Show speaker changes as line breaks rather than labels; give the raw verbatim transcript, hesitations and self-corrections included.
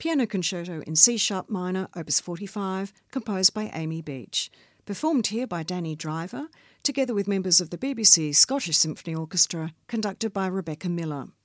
Piano Concerto in C-sharp minor, opus forty-five, composed by Amy Beach. Performed here by Danny Driver, together with members of the B B C Scottish Symphony Orchestra, conducted by Rebecca Miller.